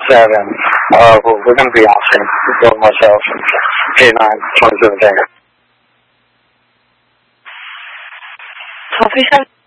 7, we're going to be awesome. Bill, myself, J9, 27 Tango. 1237.